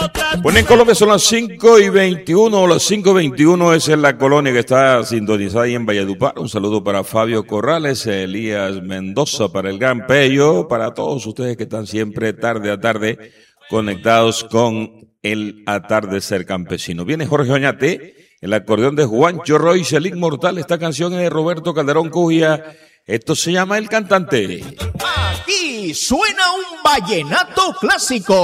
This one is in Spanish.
Bueno, en Colombia son las 5:21 o las 5:21, esa es la colonia que está sintonizada ahí en Valledupar. Un saludo para Fabio Corrales, Elías Mendoza, para el Gran Pello, para todos ustedes que están siempre tarde a tarde conectados con el atardecer campesino. Viene Jorge Oñate, el acordeón de Juancho Royce, el inmortal. Esta canción es de Roberto Calderón Cujia. Esto se llama El Cantante. Aquí suena un vallenato clásico.